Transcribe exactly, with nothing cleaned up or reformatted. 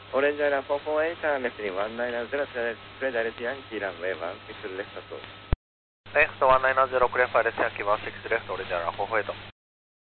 Orange Island four four eight, uh, left in one nine zero, clear direct Yankee runway one six left at all. Next one nine zero, clear for direct Yankee one six left, Orange Island four four eight.